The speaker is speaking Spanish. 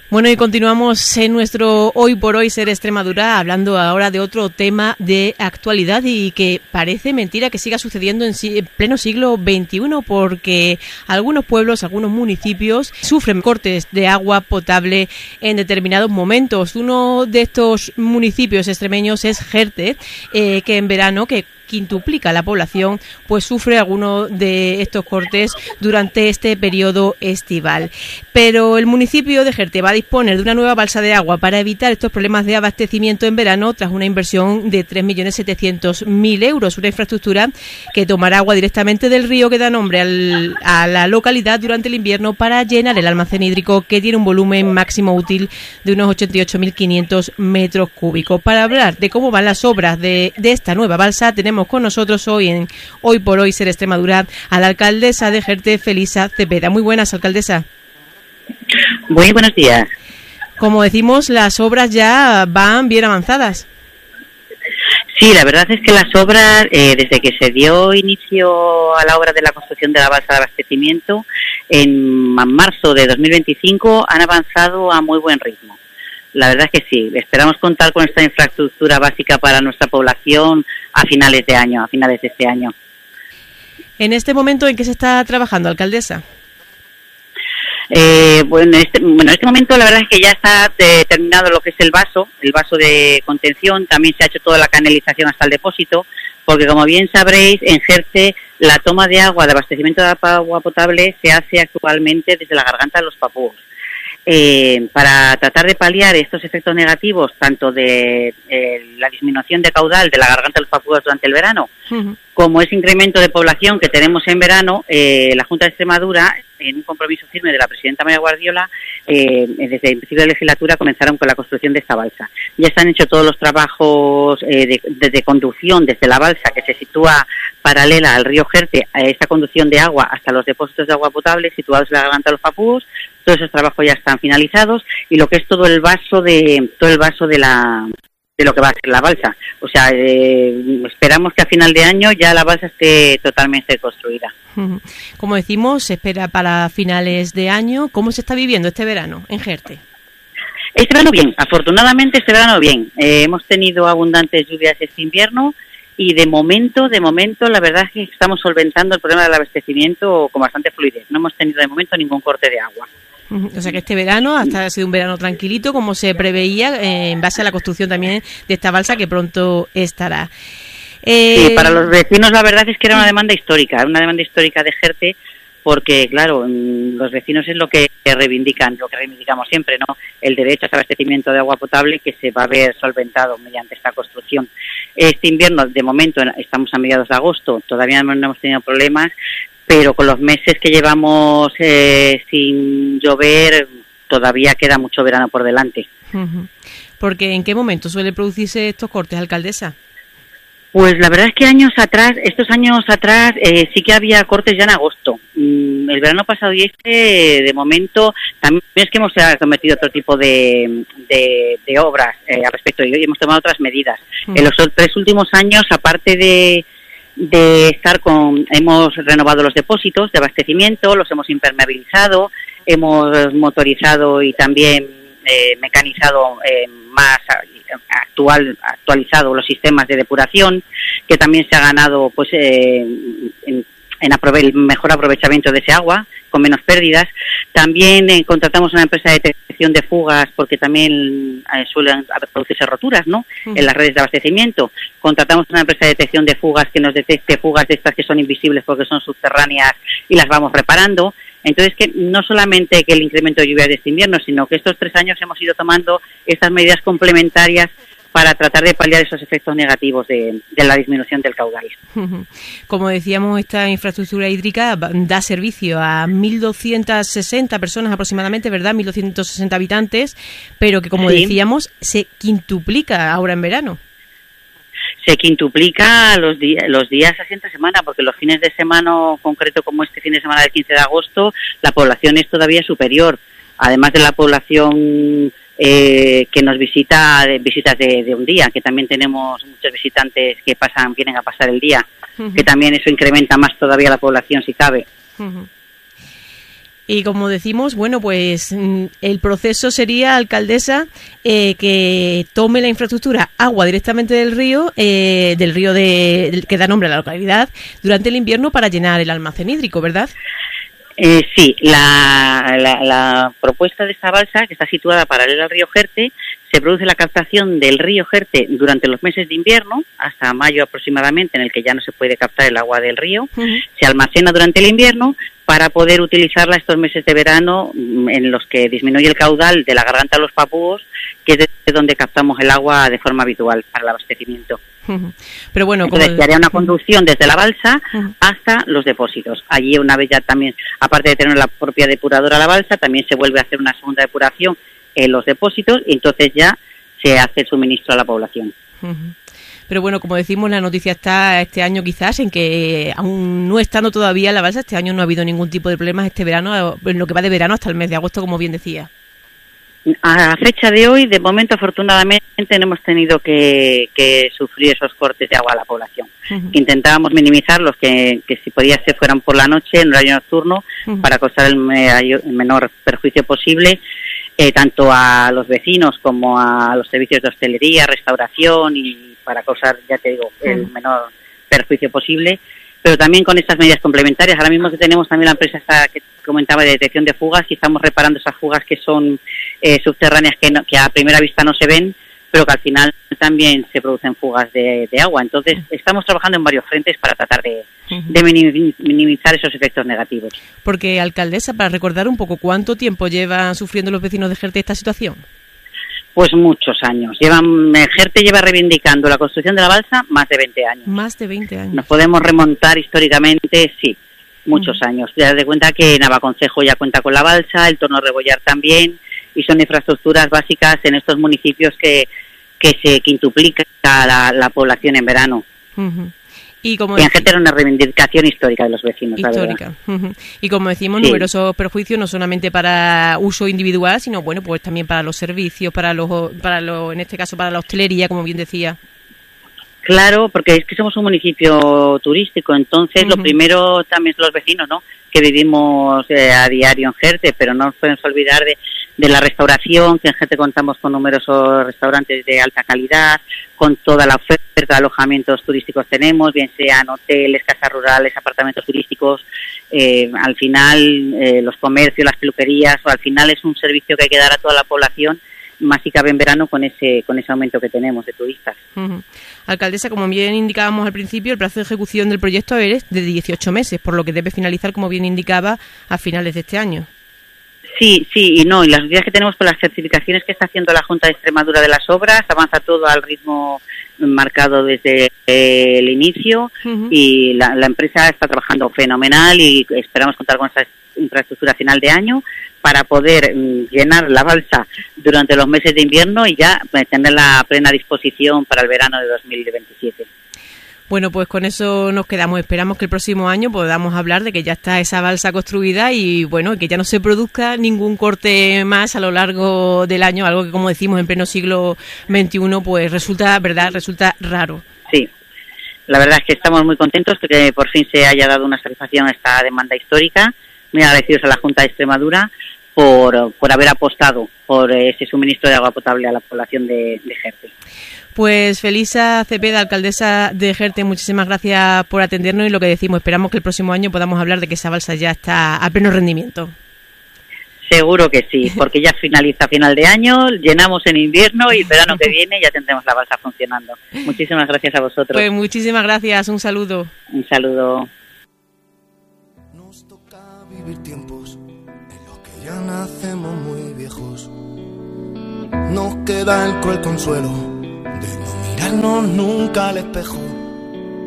Bueno, y continuamos en nuestro Hoy por Hoy Ser Extremadura, hablando ahora de otro tema de actualidad y que parece mentira que siga sucediendo en pleno siglo XXI, porque algunos pueblos, algunos municipios sufren cortes de agua potable en determinados momentos. Uno de estos municipios extremeños es Jerte, que en verano, que quintuplica la población, pues sufre algunos de estos cortes durante este periodo estival. Pero el municipio de Jerte va a disponer de una nueva balsa de agua para evitar estos problemas de abastecimiento en verano tras una inversión de 3.700.000 euros, una infraestructura que tomará agua directamente del río que da nombre a la localidad durante el invierno para llenar el almacén hídrico, que tiene un volumen máximo útil de unos 88.500 metros cúbicos. Para hablar de cómo van las obras de esta nueva balsa, tenemos con nosotros hoy en Hoy por Hoy Ser Extremadura a la alcaldesa de Jerte, Felisa Cepeda. Muy buenas, alcaldesa. Muy buenos días. Como decimos, las obras ya van bien avanzadas. Sí, la verdad es que las obras, desde que se dio inicio a la obra de la construcción de la balsa de abastecimiento, en marzo de 2025, han avanzado a muy buen ritmo. La verdad es que sí, esperamos contar con esta infraestructura básica para nuestra población a finales de este año. ¿En este momento en qué se está trabajando, alcaldesa? En este momento la verdad es que ya está terminado lo que es el vaso de contención. También se ha hecho toda la canalización hasta el depósito, porque como bien sabréis, en Jerte la toma de agua, de abastecimiento de agua potable, se hace actualmente desde la garganta de los papúos. Para tratar de paliar estos efectos negativos, tanto de la disminución de caudal de la garganta de los papúos durante el verano, como ese incremento de población que tenemos en verano, la Junta de Extremadura, en un compromiso firme de la presidenta María Guardiola, desde el principio de la legislatura comenzaron con la construcción de esta balsa. Ya se han hecho todos los trabajos de conducción desde la balsa, que se sitúa paralela al río Jerte, a esta conducción de agua hasta los depósitos de agua potable situados en la garganta de los papúos. Todos esos trabajos ya están finalizados, y lo que es todo el vaso de lo que va a ser la balsa. O sea, esperamos que a final de año ya la balsa esté totalmente construida. Como decimos, se espera para finales de año. ¿Cómo se está viviendo este verano en Jerte? Este verano bien, afortunadamente este verano bien. Hemos tenido abundantes lluvias este invierno y de momento la verdad es que estamos solventando el problema del abastecimiento con bastante fluidez. No hemos tenido de momento ningún corte de agua. O sea que este verano ha sido un verano tranquilito, como se preveía, en base a la construcción también de esta balsa que pronto estará. Sí, para los vecinos la verdad es que era una demanda histórica de Jerte, porque claro, los vecinos es lo que reivindican, lo que reivindicamos siempre, ¿no? El derecho a abastecimiento de agua potable, que se va a ver solventado mediante esta construcción. Este invierno, de momento, estamos a mediados de agosto, todavía no hemos tenido problemas, pero con los meses que llevamos sin llover, todavía queda mucho verano por delante. Porque ¿en qué momento suele producirse estos cortes, alcaldesa? Pues la verdad es que estos años atrás, sí que había cortes ya en agosto. El verano pasado y de momento, también es que hemos cometido otro tipo de obras al respecto, y hemos tomado otras medidas. En los 3 últimos años, aparte de hemos renovado los depósitos de abastecimiento, los hemos impermeabilizado, hemos motorizado y también mecanizado más actualizado los sistemas de depuración, que también se ha ganado pues el mejor aprovechamiento de ese agua con menos pérdidas. También contratamos una empresa de detección de fugas, porque también suelen producirse roturas, ¿no?, en las redes de abastecimiento. Contratamos una empresa de detección de fugas que nos detecte fugas de estas que son invisibles porque son subterráneas, y las vamos reparando. Entonces, que no solamente que el incremento de lluvia de este invierno, sino que estos 3 años hemos ido tomando estas medidas complementarias para tratar de paliar esos efectos negativos de la disminución del caudal. Como decíamos, esta infraestructura hídrica da servicio a 1.260 personas aproximadamente, ¿verdad? 1.260 habitantes, pero que, como decíamos, se quintuplica ahora en verano. Se quintuplica los días así entre semana, porque los fines de semana, concreto como este fin de semana del 15 de agosto, la población es todavía superior. Además de la población que nos visitas de un día, que también tenemos muchos visitantes que vienen a pasar el día, que también eso incrementa más todavía la población si cabe. Y como decimos, bueno, pues el proceso sería, alcaldesa, que tome la infraestructura agua directamente del río que da nombre a la localidad, durante el invierno para llenar el almacén hídrico, ¿verdad? Sí, la propuesta de esta balsa, que está situada paralela al río Jerte, se produce la captación del río Jerte durante los meses de invierno, hasta mayo aproximadamente, en el que ya no se puede captar el agua del río. Se almacena durante el invierno para poder utilizarla estos meses de verano, en los que disminuye el caudal de la garganta de los papúos, que es de donde captamos el agua de forma habitual para el abastecimiento. Pero bueno, entonces se haría una conducción desde la balsa hasta los depósitos. Allí, una vez ya también, aparte de tener la propia depuradora la balsa, también se vuelve a hacer una segunda depuración en los depósitos, y entonces ya se hace el suministro a la población. Pero bueno, como decimos, la noticia está este año quizás en que, aún no estando todavía la balsa, este año no ha habido ningún tipo de problemas este verano, en lo que va de verano hasta el mes de agosto, como bien decía. A fecha de hoy, de momento, afortunadamente, no hemos tenido que sufrir esos cortes de agua a la población. Intentábamos minimizar los que si podía ser fueran por la noche, en horario nocturno, para causar el menor perjuicio posible, tanto a los vecinos como a los servicios de hostelería, restauración, y para causar, ya te digo, el menor perjuicio posible. Pero también con estas medidas complementarias. Ahora mismo que tenemos también la empresa esta que comentaba de detección de fugas, y estamos reparando esas fugas que son subterráneas, que a primera vista no se ven, pero que al final también se producen fugas de agua. Entonces estamos trabajando en varios frentes para tratar de minimizar esos efectos negativos. Porque, alcaldesa, para recordar un poco, ¿cuánto tiempo llevan sufriendo los vecinos de Jerte esta situación? Pues muchos años. Jerte lleva reivindicando la construcción de la balsa más de 20 años. Más de 20 años. Nos podemos remontar históricamente, sí, muchos años. Ya de cuenta que Navaconcejo ya cuenta con la balsa, el Torno Rebollar también, y son infraestructuras básicas en estos municipios que se quintuplica la población en verano. Y en Jerte era una reivindicación histórica de los vecinos, histórica. La verdad. Y como decimos, numerosos perjuicios, no solamente para uso individual, sino bueno, pues también para los servicios, en este caso para la hostelería, como bien decía. Claro, porque es que somos un municipio turístico, entonces lo primero también son los vecinos, ¿no?, que vivimos a diario en Jerte, pero no nos podemos olvidar de la restauración, que en Jerte contamos con numerosos restaurantes de alta calidad, con toda la oferta de alojamientos turísticos tenemos, bien sean hoteles, casas rurales, apartamentos turísticos, al final los comercios, las peluquerías, al final es un servicio que hay que dar a toda la población, más si cabe en verano con ese aumento que tenemos de turistas. Alcaldesa, como bien indicábamos al principio, el plazo de ejecución del proyecto es de 18 meses, por lo que debe finalizar, como bien indicaba, a finales de este año. Sí y no, y las medidas que tenemos por las certificaciones que está haciendo la Junta de Extremadura de las obras, avanza todo al ritmo marcado desde el inicio, y la empresa está trabajando fenomenal, y esperamos contar con esa infraestructura a final de año para poder llenar la balsa durante los meses de invierno y ya tenerla a plena disposición para el verano de 2027. Bueno, pues con eso nos quedamos. Esperamos que el próximo año podamos hablar de que ya está esa balsa construida y bueno, que ya no se produzca ningún corte más a lo largo del año, algo que, como decimos, en pleno siglo XXI, pues resulta raro. Sí, la verdad es que estamos muy contentos de que por fin se haya dado una satisfacción a esta demanda histórica. Muy agradecidos a la Junta de Extremadura por haber apostado por ese suministro de agua potable a la población de Jerte. Pues Felisa Cepeda, alcaldesa de Jerte, muchísimas gracias por atendernos, y lo que decimos, esperamos que el próximo año podamos hablar de que esa balsa ya está a pleno rendimiento. Seguro que sí, porque ya finaliza a final de año, llenamos en invierno y el verano que viene ya tendremos la balsa funcionando. Muchísimas gracias a vosotros. Pues muchísimas gracias, un saludo. Un saludo. Nos toca vivir tiempos en los que ya nacemos muy viejos. Nos queda el cruel consuelo de no mirarnos nunca al espejo.